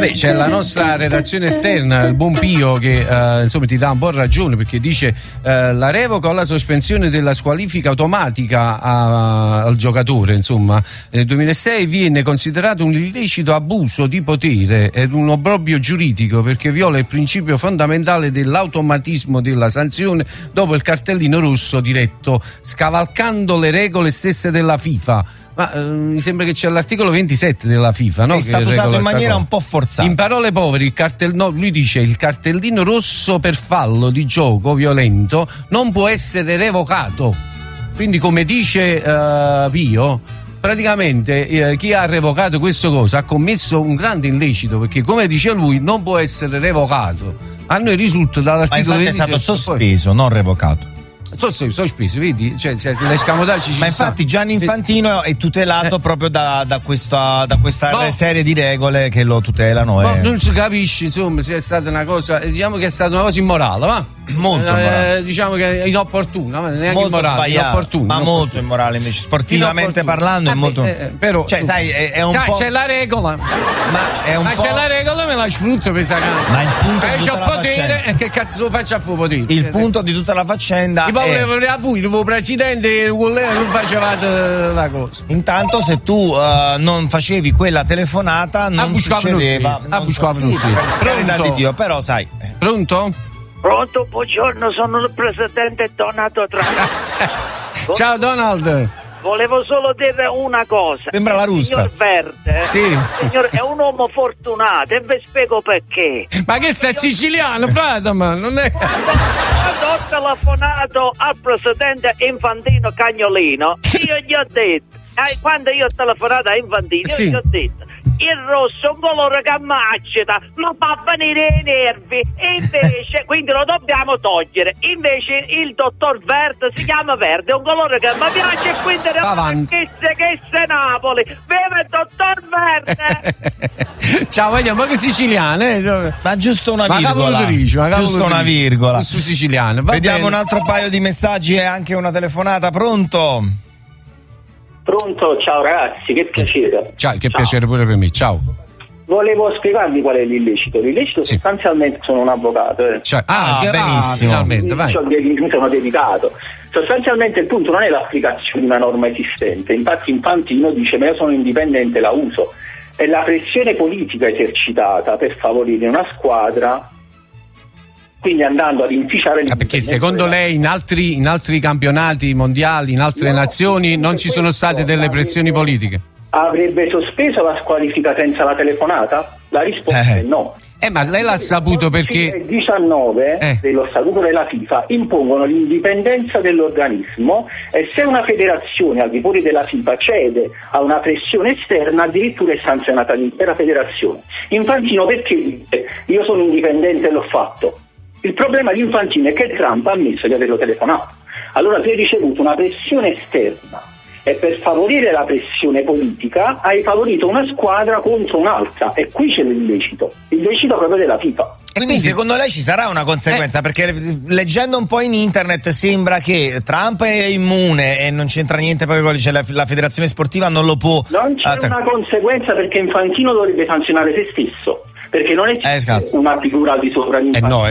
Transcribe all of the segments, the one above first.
Vabbè, c'è la nostra redazione esterna, il buon Pio, che insomma ti dà un po' ragione, perché dice la revoca o la sospensione della squalifica automatica al giocatore, insomma, nel 2006 viene considerato un illecito abuso di potere ed un obbrobrio giuridico, perché viola il principio fondamentale dell'automatismo della sanzione dopo il cartellino rosso diretto, scavalcando le regole stesse della FIFA. Ma mi sembra che c'è l'articolo 27 della FIFA, no? È stato usato in maniera un po' forzata. In parole povere, lui dice il cartellino rosso per fallo di gioco violento non può essere revocato. Quindi, come dice Pio, praticamente chi ha revocato questa cosa ha commesso un grande illecito, perché, come dice lui, non può essere revocato. A noi risulta dall'articolo 27. Ma infatti è stato sospeso, non revocato. Sospeso, vedi? Cioè, l'escamotage ma infatti Gianni Infantino è tutelato proprio da questa serie di regole che lo tutelano. No, non si capisce, insomma, se è stata una cosa, diciamo che è stata una cosa immorale, va? Molto immorale. Diciamo che è inopportuna, ma neanche molto immorale, sbagliato, inopportuna, ma molto immorale invece, sportivamente parlando è molto. Però, cioè, sai, è un po'. C'è la regola. Ma è un po'. C'è la regola, me la sfrutto per sacare. Ma il punto di tutta c'ho la potere, faccenda. e che cazzo lo faccio a fuoco potere? Il punto di tutta la faccenda a voi, il presidente, non facevate la cosa. Intanto, se tu non facevi quella telefonata, non succedeva. Carità di Dio, però sai. Pronto? Pronto, buongiorno, sono il presidente Donato Trump. Ciao Donald. Volevo solo dire una cosa. Sembra la russa. Il signor Verde, sì. Signor, è un uomo fortunato, e vi spiego perché. Ma che sei siciliano, frate, ma non è. Quando ho telefonato al presidente Infantino Cagnolino, io gli ho detto, quando io ho telefonato a Infantino, sì, io gli ho detto: il rosso è un colore che mi accita, ma fa venire i nervi, e invece quindi lo dobbiamo togliere. Invece il dottor Verde si chiama Verde, è un colore che mi piace, e quindi che se Napoli, viva il dottor Verde. Ciao, vogliamo che siciliano, ma giusto una virgola, giusto una virgola su siciliano. Vediamo un altro paio di messaggi e anche una telefonata. Pronto? Pronto, ciao ragazzi, che piacere. Ciao, che piacere pure per me, ciao. Volevo spiegarvi qual è l'illecito. L'illecito sostanzialmente sono un avvocato. Benissimo. Finalmente, vai. Mi sono dedicato. Sostanzialmente il punto non è l'applicazione di una norma esistente. Infatti Infantino dice: ma io sono indipendente, la uso. È la pressione politica esercitata per favorire una squadra, quindi andando ad inficiare perché secondo lei in altri campionati mondiali, in altre nazioni, non ci sono state delle pressioni politiche? Avrebbe sospeso la squalifica senza la telefonata? La risposta è no. Ma lei l'ha saputo perché il 19 dello statuto della FIFA impongono l'indipendenza dell'organismo, e se una federazione al di fuori della FIFA cede a una pressione esterna, addirittura è sanzionata l'intera federazione. Infantino perché dice: io sono indipendente e l'ho fatto? Il problema di Infantino è che Trump ha ammesso di averlo telefonato. Allora tu hai ricevuto una pressione esterna, e per favorire la pressione politica hai favorito una squadra contro un'altra, e qui c'è l'illecito proprio della FIFA. Quindi secondo lei ci sarà una conseguenza? Perché leggendo un po' in internet sembra che Trump è immune e non c'entra niente proprio con la federazione sportiva, non lo può. Non c'è una conseguenza, perché Infantino dovrebbe sanzionare se stesso, perché non è una figura al di sopra di Infantino.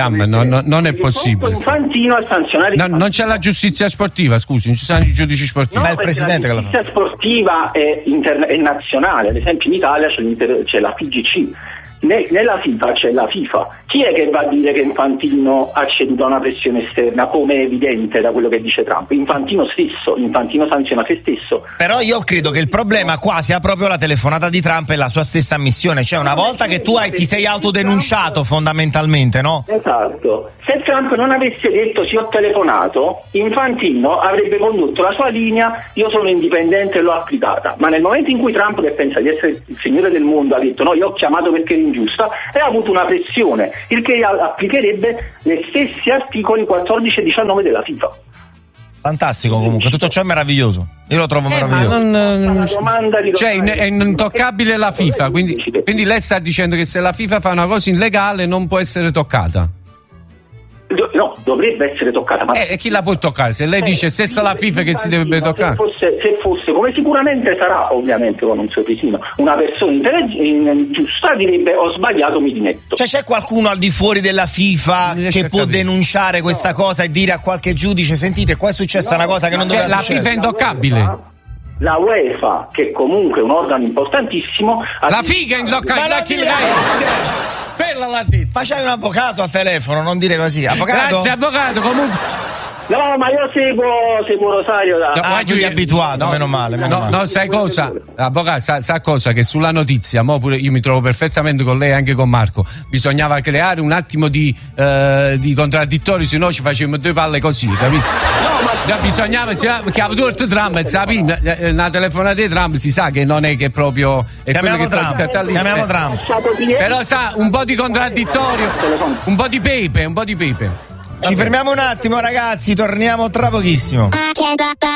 Non è possibile. Infantino a sanzionare. Non c'è la giustizia sportiva, scusi, non ci sono i giudici sportivi. No, ma è il presidente che la giustizia sportiva è nazionale, ad esempio in Italia c'è la FIGC. Nella FIFA c'è la FIFA. Chi è che va a dire che Infantino ha ceduto a una pressione esterna, come è evidente da quello che dice Trump? Infantino sanziona se stesso. Però io credo che il problema qua sia proprio la telefonata di Trump e la sua stessa ammissione, cioè una volta che tu ti sei autodenunciato fondamentalmente, no? Esatto. Se Trump non avesse detto sì, ho telefonato, Infantino avrebbe condotto la sua linea: io sono indipendente e l'ho applicata. Ma nel momento in cui Trump, che pensa di essere il signore del mondo, ha detto no, io ho chiamato perché ero ingiusta, e ha avuto una pressione, il che applicherebbe gli stessi articoli 14 e 19 della FIFA. Fantastico, comunque tutto ciò è meraviglioso, io lo trovo meraviglioso. È intoccabile la FIFA, quindi lei sta dicendo che se la FIFA fa una cosa illegale non può essere toccata. No, dovrebbe essere toccata. Ma e chi la può toccare? Se lei dice stessa la FIFA che si dovrebbe toccare. Se fosse, come sicuramente sarà, ovviamente con un sorrisino, una persona giusta, direbbe ho sbagliato, mi dimetto. Cioè c'è qualcuno al di fuori della FIFA che può denunciare questa cosa e dire a qualche giudice: sentite, qua è successa una cosa che non doveva succedere? La FIFA è intoccabile. La UEFA, che comunque è un organo importantissimo, la figa è intoccabile. Quella l'ha detto. Ma c'hai un avvocato al telefono, non dire così. Avvocato? Grazie, avvocato, comunque. No, ma io seguo Rosario da... quindi abituato, meno male. No, sai cosa? Avvocato, sa cosa? Che sulla notizia, mo pure io mi trovo perfettamente con lei e anche con Marco. Bisognava creare un attimo di contraddittorio, se no ci facevamo due palle così, capito? Bisognava, che ha avuto Trump, una telefonata di Trump si sa che non è che proprio è chiamiamo quello che chiamiamo Trump. Però sa, un po' di contraddittorio, un po' di pepe. Ci fermiamo un attimo, ragazzi, torniamo tra pochissimo.